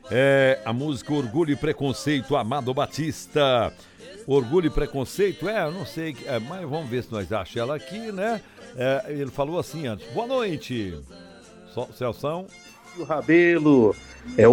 É a música Orgulho e Preconceito, Amado Batista. Orgulho e Preconceito, eu não sei, mas vamos ver se nós achamos ela aqui, né? Ele falou assim antes. Boa noite, Celção. O Rabelo é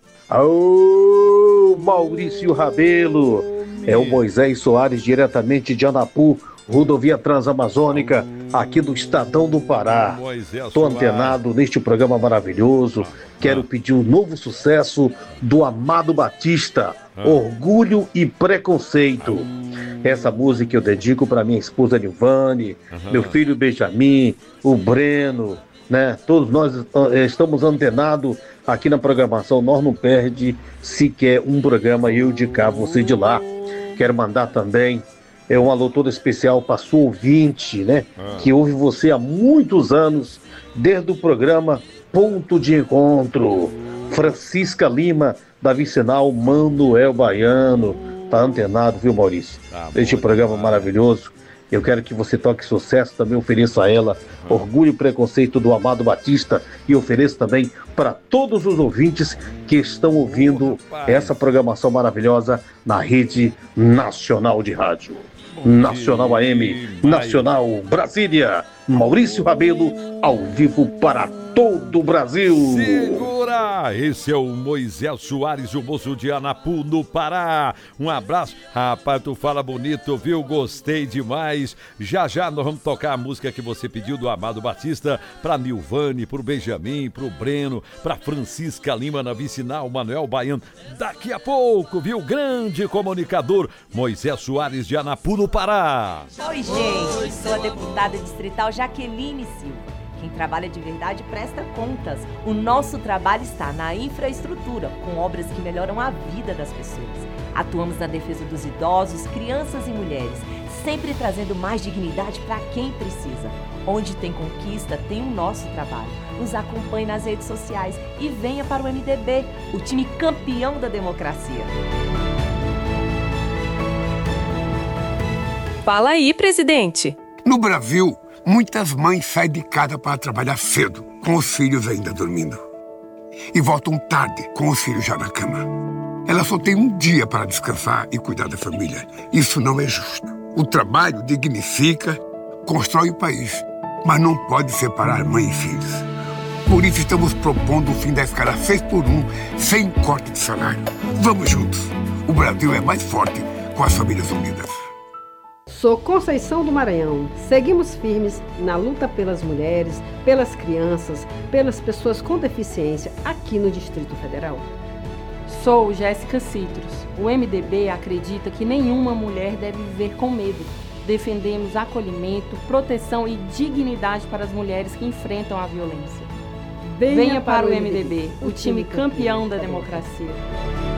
o Maurício Rabelo, é o Moisés Soares, diretamente de Anapu, rodovia Transamazônica, aqui do Estadão do Pará. Estou antenado neste programa maravilhoso. Quero pedir um novo sucesso do Amado Batista, Orgulho e Preconceito. Essa música eu dedico para minha esposa Nilvane, meu filho Benjamin, o Breno, né? Todos nós estamos antenados aqui na programação. Nós não perde sequer um programa eu de cá, você de lá. Quero mandar também um alô todo especial para sua ouvinte, né? Que ouve você há muitos anos, desde o programa Ponto de Encontro. Francisca Lima, da Vicinal Manuel Baiano. Tá antenado, viu, Maurício? Este programa maravilhoso. Eu quero que você toque sucesso, também ofereço a ela Orgulho e Preconceito do Amado Batista e ofereço também para todos os ouvintes que estão ouvindo essa programação maravilhosa na Rede Nacional de Rádio. Nacional AM, Nacional Brasília, Maurício Rabelo, ao vivo para todo o Brasil. Segura! Esse é o Moisés Soares, o moço de Anapu, no Pará. Um abraço. Rapaz, tu fala bonito, viu? Gostei demais. Já nós vamos tocar a música que você pediu do Amado Batista pra Nilvane, pro Benjamin, pro Breno, pra Francisca Lima, na Vicinal Manuel Baiano. Daqui a pouco, viu? Grande comunicador, Moisés Soares de Anapu, no Pará. Oi, gente. Sou a deputada distrital Jaqueline Silva. Quem trabalha de verdade presta contas. O nosso trabalho está na infraestrutura, com obras que melhoram a vida das pessoas. Atuamos na defesa dos idosos, crianças e mulheres, sempre trazendo mais dignidade para quem precisa. Onde tem conquista, tem o nosso trabalho. Nos acompanhe nas redes sociais e venha para o MDB, o time campeão da democracia. Fala aí, presidente. No Brasil, muitas mães saem de casa para trabalhar cedo, com os filhos ainda dormindo. E voltam tarde, com os filhos já na cama. Elas só têm um dia para descansar e cuidar da família. Isso não é justo. O trabalho dignifica, constrói o país, mas não pode separar mãe e filhos. Por isso estamos propondo o fim da escala 6x1, sem corte de salário. Vamos juntos. O Brasil é mais forte com as famílias unidas. Sou Conceição do Maranhão. Seguimos firmes na luta pelas mulheres, pelas crianças, pelas pessoas com deficiência aqui no Distrito Federal. Sou Jéssica Citros. O MDB acredita que nenhuma mulher deve viver com medo. Defendemos acolhimento, proteção e dignidade para as mulheres que enfrentam a violência. Venha para o MDB, o time campeão da democracia.